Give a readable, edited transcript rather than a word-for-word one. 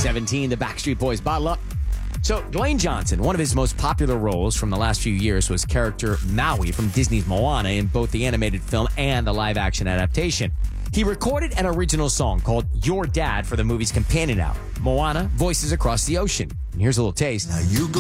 17, the Backstreet Boys, Bottle Up. So, Dwayne Johnson, one of his most popular roles from the last few years was character Maui from Disney's Moana in both the animated film and the live-action adaptation. He recorded an original song called Your Dad for the movie's companion album, Moana, Voices Across the Ocean. And here's a little taste. Now you go